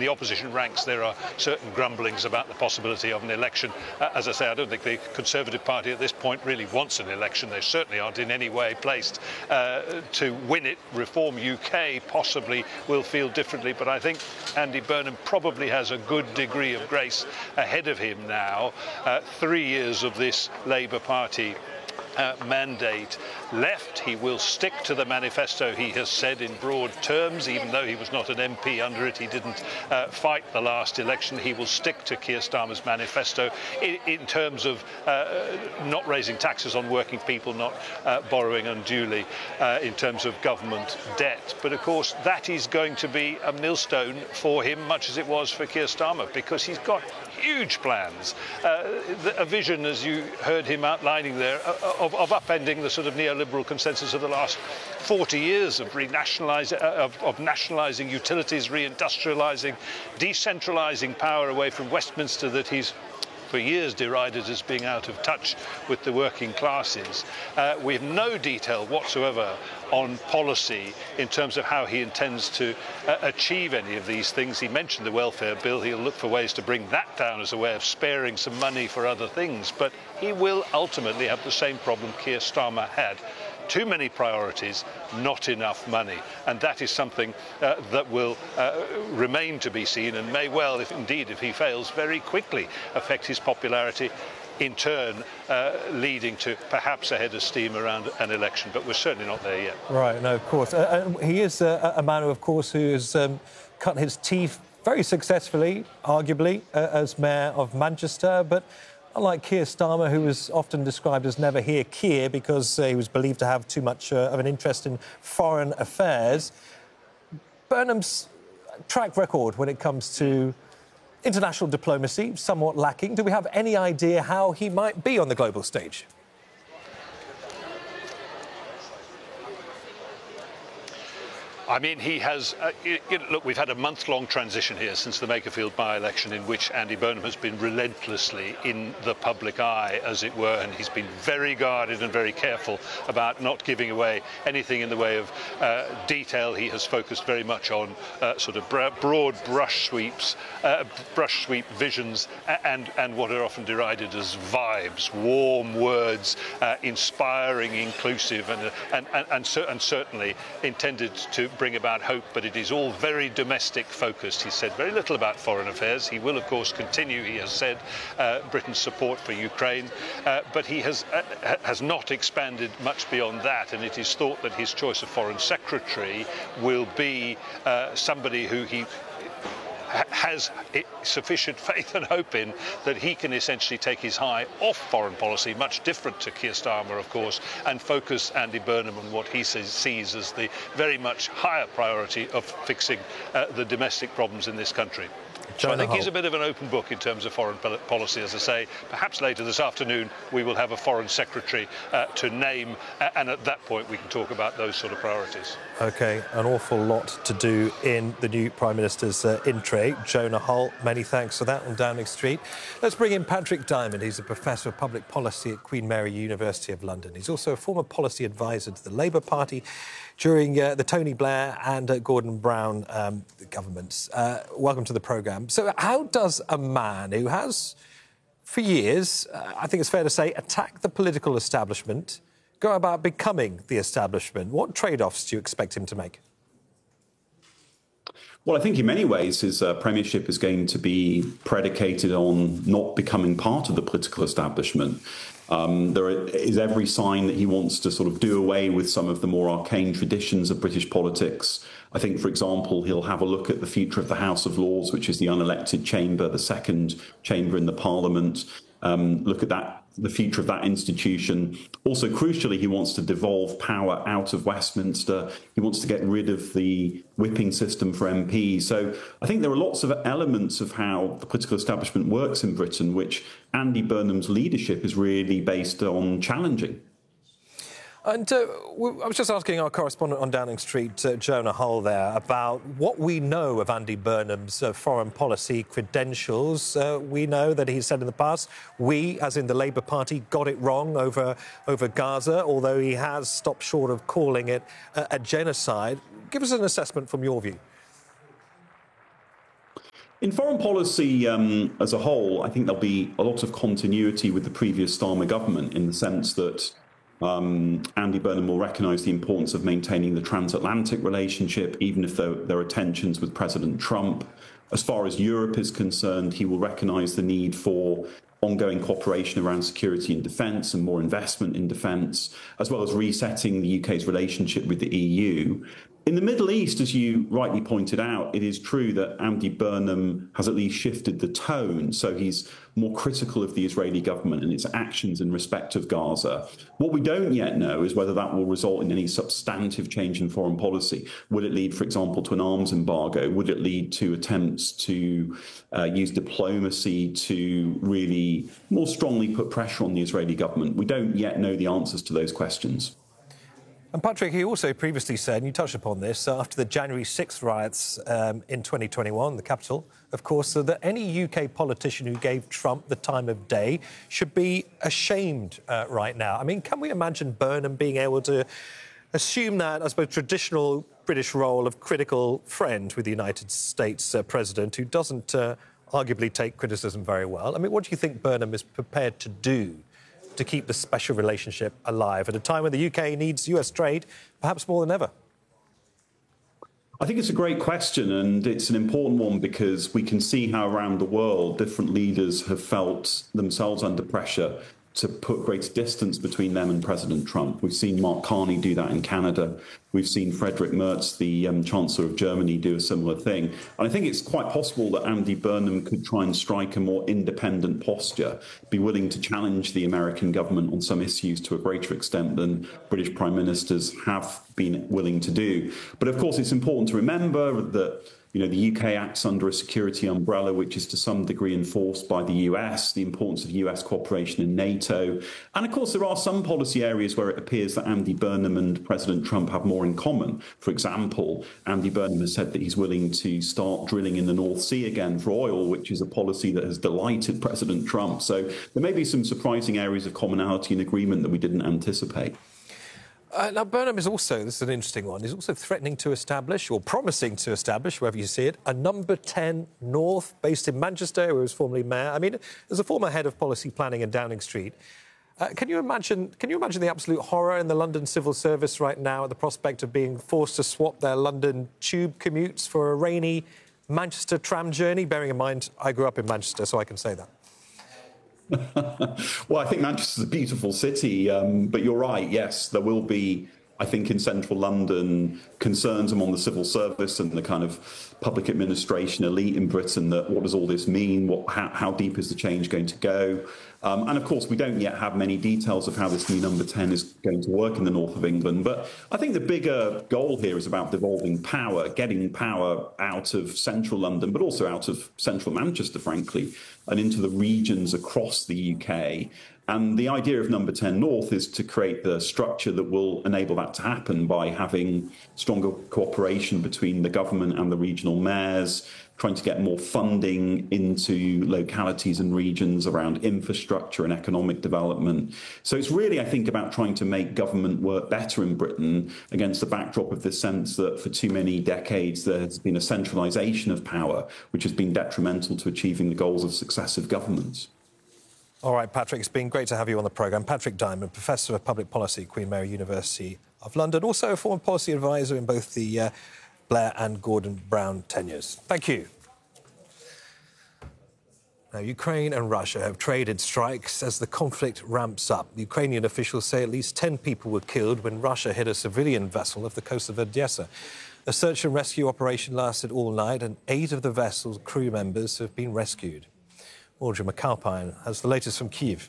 the opposition ranks there are certain grumblings about the possibility of an election. As I say, I don't think the Conservative Party at this point really wants an election. They certainly aren't in any way placed to win it. Reform UK possibly will feel differently, but I think Andy Burnham probably has a good degree of grace ahead of him now. 3 years of this Labour Party mandate left. He will stick to the manifesto he has said in broad terms, even though he was not an MP under it. He didn't fight the last election. He will stick to Keir Starmer's manifesto in terms of not raising taxes on working people, not borrowing unduly in terms of government debt. But of course that is going to be a millstone for him, much as it was for Keir Starmer, because he's got huge plans, a vision, as you heard him outlining there, of upending the sort of neoliberal consensus of the last 40 years of nationalising utilities, reindustrialising, decentralising power away from Westminster that he's for years derided as being out of touch with the working classes. We have no detail whatsoever on policy in terms of how he intends to achieve any of these things. He mentioned the welfare bill. He'll look for ways to bring that down as a way of sparing some money for other things. But he will ultimately have the same problem Keir Starmer had. Too many priorities, not enough money. And that is something that will remain to be seen and may well, if he fails, very quickly affect his popularity, in turn leading to perhaps a head of steam around an election. But we're certainly not there yet. Right, no, of course. He is a man, of course, who has cut his teeth very successfully, arguably, as Mayor of Manchester, but unlike Keir Starmer, who was often described as never hear Keir because he was believed to have too much of an interest in foreign affairs, Burnham's track record when it comes to international diplomacy, somewhat lacking. Do we have any idea how he might be on the global stage? I mean, he has... look, we've had a month-long transition here since the Makerfield by-election in which Andy Burnham has been relentlessly in the public eye, as it were, and he's been very guarded and very careful about not giving away anything in the way of detail. He has focused very much on sort of broad brush sweep visions and what are often derided as vibes, warm words, inspiring, inclusive, and certainly intended to bring about hope, but it is all very domestic focused. He said very little about foreign affairs. He will, of course, continue, he has said, Britain's support for Ukraine, but he has not expanded much beyond that, and it is thought that his choice of foreign secretary will be somebody who he has sufficient faith and hope in that he can essentially take his eye off foreign policy, much different to Keir Starmer, of course, and focus Andy Burnham on what he sees as the very much higher priority of fixing the domestic problems in this country. So I think he's a bit of an open book in terms of foreign policy, as I say. Perhaps later this afternoon we will have a foreign secretary to name, and at that point we can talk about those sort of priorities. OK, an awful lot to do in the new Prime Minister's in-tray. Jonah Hull, many thanks for that on Downing Street. Let's bring in Patrick Diamond. He's a Professor of Public Policy at Queen Mary University of London. He's also a former policy advisor to the Labour Party during the Tony Blair and Gordon Brown governments. Welcome to the programme. So how does a man who has, for years, I think it's fair to say, attacked the political establishment, go about becoming the establishment? What trade-offs do you expect him to make? Well, I think in many ways his premiership is going to be predicated on not becoming part of the political establishment. There is every sign that he wants to sort of do away with some of the more arcane traditions of British politics. I think, for example, he'll have a look at the future of the House of Lords, which is the unelected chamber, the second chamber in the Parliament. Look at that, the future of that institution. Also, crucially, he wants to devolve power out of Westminster. He wants to get rid of the whipping system for MPs. So I think there are lots of elements of how the political establishment works in Britain, which Andy Burnham's leadership is really based on challenging. And I was just asking our correspondent on Downing Street, Jonah Hull, there, about what we know of Andy Burnham's foreign policy credentials. We know that he's said in the past, we, as in the Labour Party, got it wrong over Gaza, although he has stopped short of calling it a genocide. Give us an assessment from your view. In foreign policy as a whole, I think there'll be a lot of continuity with the previous Starmer government in the sense that Andy Burnham will recognise the importance of maintaining the transatlantic relationship, even if there are tensions with President Trump. As far as Europe is concerned, he will recognise the need for ongoing cooperation around security and defence and more investment in defence, as well as resetting the UK's relationship with the EU. In the Middle East, as you rightly pointed out, it is true that Andy Burnham has at least shifted the tone, so he's more critical of the Israeli government and its actions in respect of Gaza. What we don't yet know is whether that will result in any substantive change in foreign policy. Would it lead, for example, to an arms embargo? Would it lead to attempts to use diplomacy to really more strongly put pressure on the Israeli government? We don't yet know the answers to those questions. And Patrick, he also previously said, and you touched upon this, after the January 6th riots in 2021, the capital, of course, that any UK politician who gave Trump the time of day should be ashamed right now. I mean, can we imagine Burnham being able to assume that, I suppose, traditional British role of critical friend with the United States president who doesn't arguably take criticism very well? I mean, what do you think Burnham is prepared to do to keep the special relationship alive at a time when the UK needs US trade perhaps more than ever? I think it's a great question, and it's an important one because we can see how around the world different leaders have felt themselves under pressure to put greater distance between them and President Trump. We've seen Mark Carney do that in Canada. We've seen Friedrich Merz, the Chancellor of Germany, do a similar thing. And I think it's quite possible that Andy Burnham could try and strike a more independent posture, be willing to challenge the American government on some issues to a greater extent than British prime ministers have been willing to do. But of course, it's important to remember that the UK acts under a security umbrella which is to some degree enforced by the US, the importance of US cooperation in NATO. And of course, there are some policy areas where it appears that Andy Burnham and President Trump have more in common. For example, Andy Burnham has said that he's willing to start drilling in the North Sea again for oil, which is a policy that has delighted President Trump. So there may be some surprising areas of commonality and agreement that we didn't anticipate. Now, Burnham is also, this is an interesting one, he's also threatening to establish, or promising to establish, wherever you see it, a number 10 North based in Manchester, where he was formerly mayor. I mean, as a former head of policy planning in Downing Street, can you imagine the absolute horror in the London civil service right now at the prospect of being forced to swap their London tube commutes for a rainy Manchester tram journey? Bearing in mind, I grew up in Manchester, so I can say that. Well, I think Manchester's a beautiful city, but you're right. Yes, there will be, I think, in central London, concerns among the civil service and the kind of public administration elite in Britain that what does all this mean? How deep is the change going to go? And of course, we don't yet have many details of how this new number 10 is going to work in the north of England. But I think the bigger goal here is about devolving power, getting power out of central London, but also out of central Manchester, frankly, and into the regions across the UK. And the idea of number 10 North is to create the structure that will enable that to happen by having stronger cooperation between the government and the regional mayors, trying to get more funding into localities and regions around infrastructure and economic development. So it's really, I think, about trying to make government work better in Britain against the backdrop of the sense that for too many decades there has been a centralisation of power, which has been detrimental to achieving the goals of successive governments. All right, Patrick, it's been great to have you on the programme. Patrick Diamond, Professor of Public Policy at Queen Mary University of London, also a former policy advisor in both the Blair and Gordon Brown tenures. Thank you. Now, Ukraine and Russia have traded strikes as the conflict ramps up. Ukrainian officials say at least 10 people were killed when Russia hit a civilian vessel off the coast of Odessa. A search and rescue operation lasted all night, and 8 of the vessel's crew members have been rescued. Audrey McAlpine has the latest from Kyiv.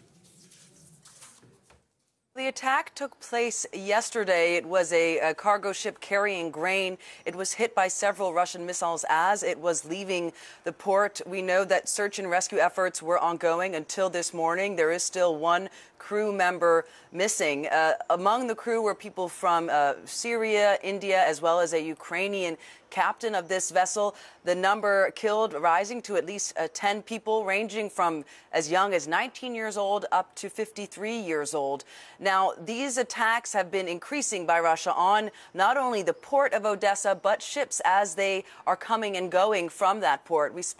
The attack took place yesterday. It was a cargo ship carrying grain. It was hit by several Russian missiles as it was leaving the port. We know that search and rescue efforts were ongoing until this morning. There is still one crew member missing. Among the crew were people from Syria, India, as well as a Ukrainian captain of this vessel. The number killed rising to at least 10 people, ranging from as young as 19 years old up to 53 years old. Now, these attacks have been increasing by Russia on not only the port of Odessa, but ships as they are coming and going from that port. We